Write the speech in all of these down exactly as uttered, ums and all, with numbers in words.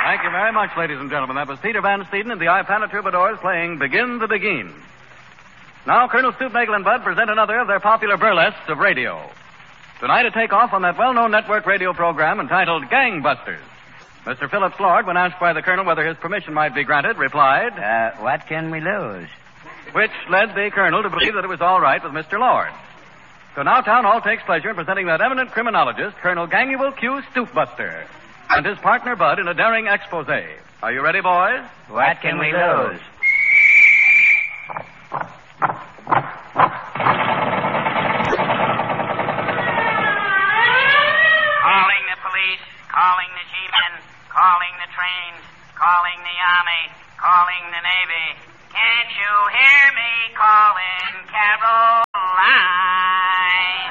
Thank you very much, ladies and gentlemen. That was Peter Van Steeden and the Ipana Troubadours playing Begin the Begin. Now, Colonel Stoopnagle and Bud present another of their popular burlesques of radio. Tonight, a takeoff on that well-known network radio program entitled Gangbusters. Mister Phillips Lord, when asked by the Colonel whether his permission might be granted, replied, Uh, what can we lose? Which led the Colonel to believe that it was all right with Mister Lord. So now Town Hall takes pleasure in presenting that eminent criminologist, Colonel Ganuel Q. Stoopbuster, and his partner Bud in a daring expose. Are you ready, boys? What can we lose? Calling the police, calling the G-men, calling the trains, calling the army, calling the navy. Can't you hear me calling Caroline?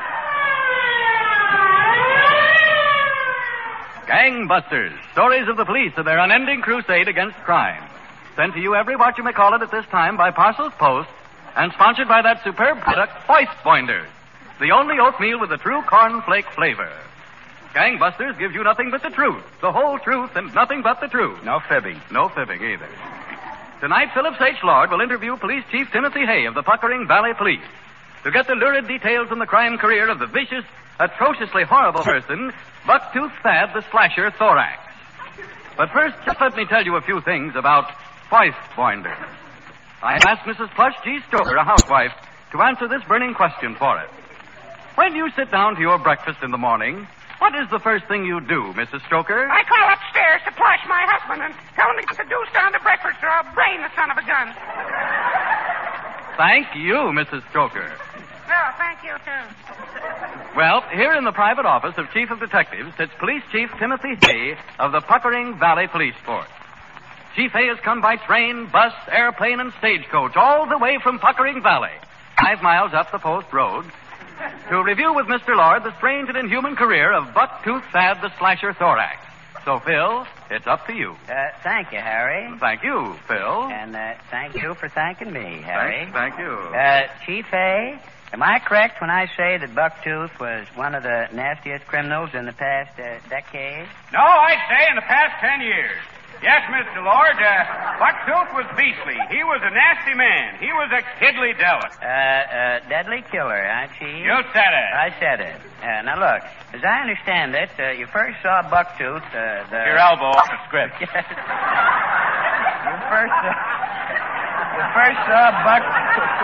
Gangbusters, stories of the police and their unending crusade against crime. Sent to you every whatchamacallit at this time by Parcels Post and sponsored by that superb product, Hoist Boinders, the only oatmeal with the true cornflake flavor. Gangbusters gives you nothing but the truth, the whole truth, and nothing but the truth. No fibbing. No fibbing either. Tonight, Phillips H. Lord will interview Police Chief Timothy Hay of the Puckering Valley Police to get the lurid details from the crime career of the vicious, atrociously horrible person, Bucktooth Thad the Slasher Thorax. But first, just let me tell you a few things about Hoist Boinders. I have asked Missus Plush G. Stoker, a housewife, to answer this burning question for us. When you sit down to your breakfast in the morning, what is the first thing you do, Missus Stoker? I call upstairs to Plush, my husband, and tell him to get the deuce down to breakfast or I'll brain the son of a gun. Thank you, Missus Stoker. Well, thank you, too. Well, here in the private office of Chief of Detectives sits Police Chief Timothy Hay of the Puckering Valley Police Force. Chief Hay has come by train, bus, airplane, and stagecoach all the way from Puckering Valley, five miles up the post road, to review with Mister Lord the strange and inhuman career of Bucktooth Thad the Slasher Thorax. So, Phil, it's up to you. Uh, thank you, Harry. Thank you, Phil. And uh, thank you for thanking me, Harry. Thank, thank you. Uh, Chief Hay, am I correct when I say that Bucktooth was one of the nastiest criminals in the past uh, decade? No, I'd say in the past ten years. Yes, Mister Lord, uh, Bucktooth was beastly. He was a nasty man. He was a kidly devil. Uh, uh, deadly killer, huh, Chief? You said it. I said it. Uh, now, look, as I understand it, uh, you first saw Bucktooth, uh, the... Your elbow off the script. Yes. You first saw... You first saw Bucktooth...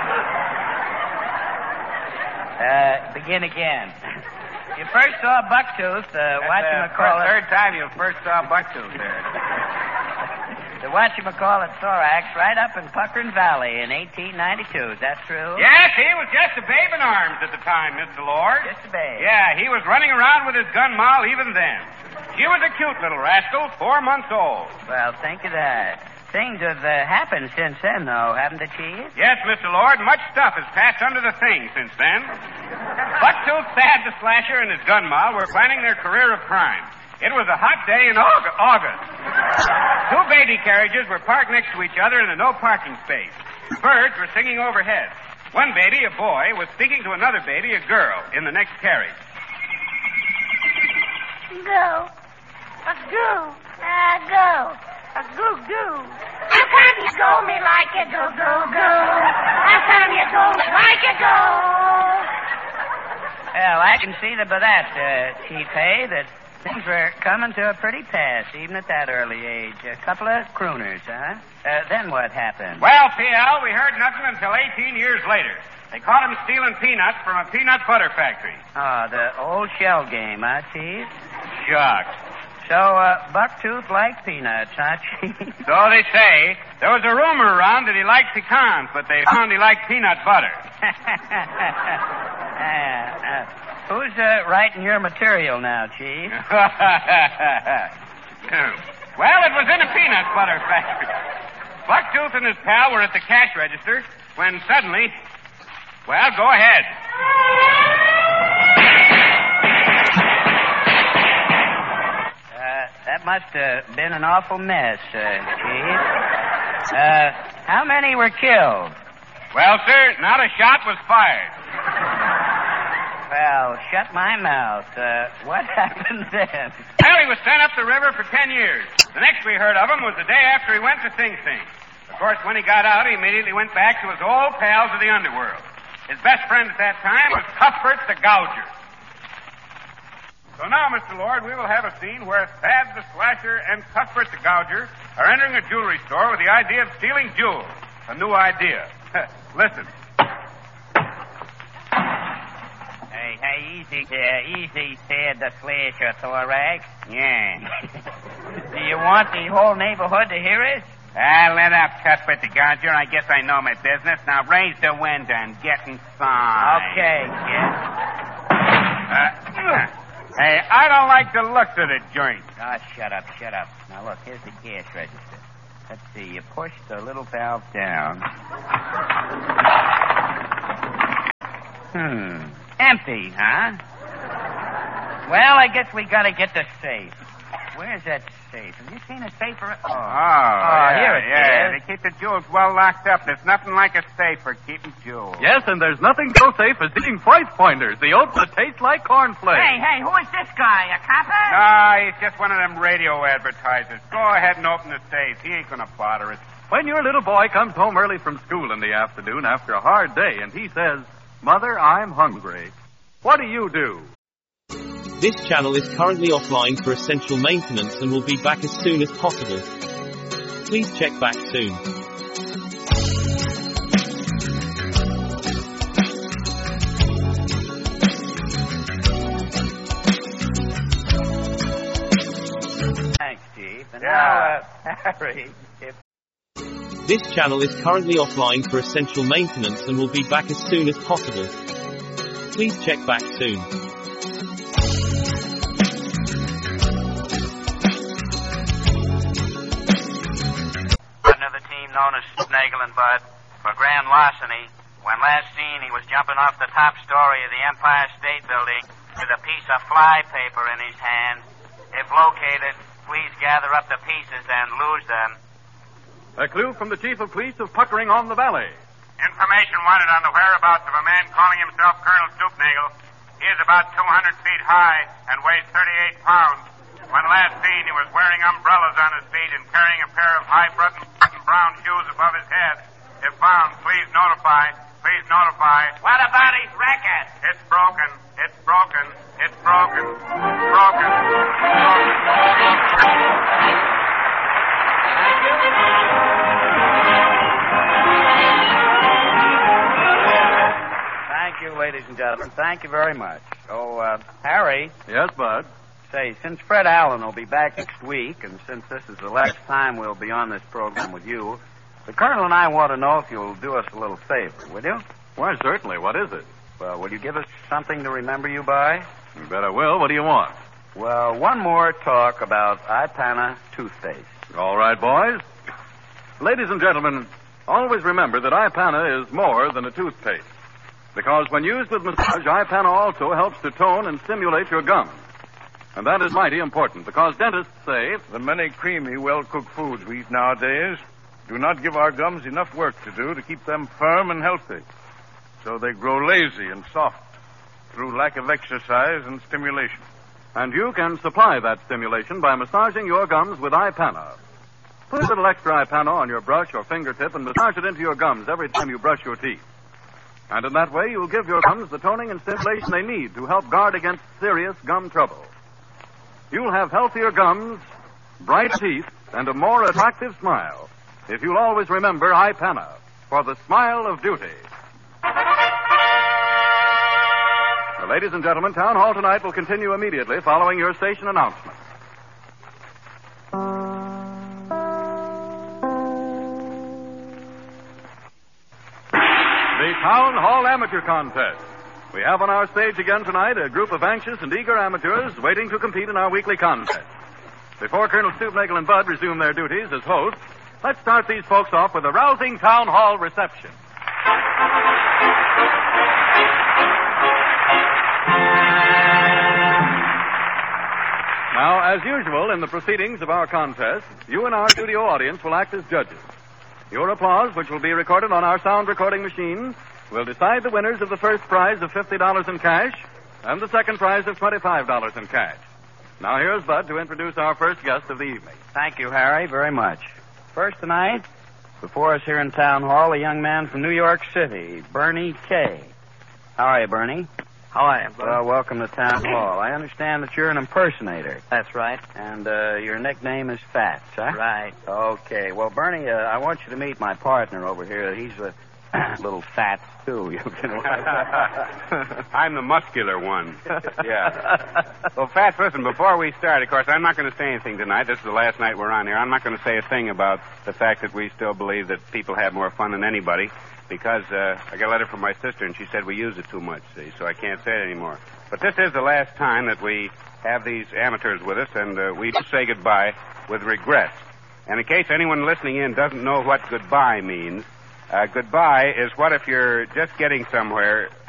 Uh, begin again. You first saw Bucktooth, uh, whatchamacallit... the third time you first saw Bucktooth there. The whatchamacallit Thorax right up in Puckering Valley in eighteen ninety-two. Is that true? Yes, he was just a babe in arms at the time, Mister Lord. Just a babe. Yeah, he was running around with his gun moll even then. She was a cute little rascal, four months old. Well, think of that. Things have uh, happened since then, though, haven't they, Chief? Yes, Mister Lord, much stuff has passed under the thing since then. Bucktooth Thad the Slasher and his gun moll were planning their career of crime. It was a hot day in Aug- August. Two baby carriages were parked next to each other in a no parking space. Birds were singing overhead. One baby, a boy, was speaking to another baby, a girl, in the next carriage. Go. A go. A go. A go, go. How come you go me like you go, go, go? How come you go me like you go? Well, I can see that by that, uh, Chief Hay, that things were coming to a pretty pass, even at that early age. A couple of crooners, huh? Uh, then what happened? Well, P L, we heard nothing until eighteen years later. They caught him stealing peanuts from a peanut butter factory. Oh, the old shell game, huh, Chief? Shucks. So, uh, Bucktooth liked peanuts, huh, Chief? So they say. There was a rumor around that he liked pecans, but they found he liked peanut butter. uh, uh, who's uh, writing your material now, Chief? Well, it was in a peanut butter factory. Bucktooth and his pal were at the cash register when suddenly... Well, go ahead. Uh, that must have been an awful mess, uh, Chief. Uh, how many were killed? Well, sir, not a shot was fired. Well, shut my mouth. Uh, what happened then? Well, he was sent up the river for ten years. The next we heard of him was the day after he went to Sing Sing. Of course, when he got out, he immediately went back to his old pals of the underworld. His best friend at that time was Cuthbert the Gouger. So now, Mister Lord, we will have a scene where Thad the Slasher and Cuthbert the Gouger are entering a jewelry store with the idea of stealing jewels. A new idea. Listen. Hey, hey, easy there. Easy, Thad the Slasher, Thorax. Yeah. Do you want the whole neighborhood to hear it? Ah, let up, Cuthbert the Gouger. I guess I know my business. Now raise the window and get inside. Okay, kid. Uh, hey, I don't like the looks of the joint. Oh, shut up, shut up. Now, look, here's the cash register. Let's see, you push the little valve down. Hmm. Empty, huh? Well, I guess we gotta get the safe. Where's that safe? Have you seen a safe? Or... Oh, Oh, oh yeah, here it yeah. is. They keep the jewels well locked up. There's nothing like a safe for keeping jewels. Yes, and there's nothing so safe as eating price pointers, the oats that taste like cornflakes. Hey, hey, who is this guy? A copper? No, he's just one of them radio advertisers. Go ahead and open the safe. He ain't gonna bother us. When your little boy comes home early from school in the afternoon after a hard day and he says, "Mother, I'm hungry," what do you do? This channel is currently offline for essential maintenance and will be back as soon as possible. Please check back soon. Thanks, Chief. And Yeah. now, uh, Harry, if... This channel is currently offline for essential maintenance and will be back as soon as possible. Please check back soon. Another team known as Snaggle and Bud for grand larceny. When last seen, he was jumping off the top story of the Empire State Building with a piece of fly paper in his hand. If located, please gather up the pieces and lose them. A clue from the chief of police of Puckering on the Valley. Information wanted on the whereabouts of a man calling himself Colonel Stoopnagle. He is about two hundred feet high and weighs thirty-eight pounds. When last seen, he was wearing umbrellas on his feet and carrying a pair of high-button brown shoes above his head. If found, please notify. Please notify. What about his record? It's broken. It's broken. It's broken. It's broken. Thank you, ladies and gentlemen. Thank you very much. Oh, uh, Harry, Yes, Bud. say, since Fred Allen will be back next week, and since this is the last time we'll be on this program with you, the Colonel and I want to know if you'll do us a little favor, will you? Why, certainly. What is it? Well, will you give us something to remember you by? You bet I will. What do you want? Well, one more talk about Ipana toothpaste. All right, boys. Ladies and gentlemen, always remember that Ipana is more than a toothpaste. Because when used with massage, Ipana also helps to tone and stimulate your gums. And that is mighty important because dentists say The many creamy, well-cooked foods we eat nowadays do not give our gums enough work to do to keep them firm and healthy. So they grow lazy and soft through lack of exercise and stimulation. And you can supply that stimulation by massaging your gums with Ipana. Put a little extra Ipana on your brush or fingertip and massage it into your gums every time you brush your teeth. And in that way, you'll give your gums the toning and stimulation they need to help guard against serious gum trouble. You'll have healthier gums, bright teeth, and a more attractive smile if you'll always remember Ipana for the smile of duty. Now, ladies and gentlemen, Town Hall tonight will continue immediately following your station announcement. The Town Hall Amateur Contest. We have on our stage again tonight a group of anxious and eager amateurs waiting to compete in our weekly contest. Before Colonel Stoopnagle and Bud resume their duties as hosts, let's start these folks off with a rousing Town Hall reception. Now, as usual in the proceedings of our contest, you and our studio audience will act as judges. Your applause, which will be recorded on our sound recording machine, will decide the winners of the first prize of fifty dollars in cash and the second prize of twenty-five dollars in cash. Now here's Bud to introduce our first guest of the evening. Thank you, Harry, very much. First tonight, before us here in Town Hall, a young man from New York City, Bernie Kay. How are you, Bernie? How are you, Bud? Well, welcome to Town Hall. I understand that you're an impersonator. That's right. And uh, your nickname is Fats, huh? Right. Okay. Well, Bernie, uh, I want you to meet my partner over here. He's a little fat, too. You can I'm the muscular one. Yeah. Well, Fats, listen, before we start, of course, I'm not going to say anything tonight. This is the last night we're on here. I'm not going to say a thing about the fact that we still believe that people have more fun than anybody because uh, I got a letter from my sister, and she said we use it too much, see, so I can't say it anymore. But this is the last time that we have these amateurs with us, and uh, we say goodbye with regret. And in case anyone listening in doesn't know what goodbye means, Uh, goodbye is what if you're just getting somewhere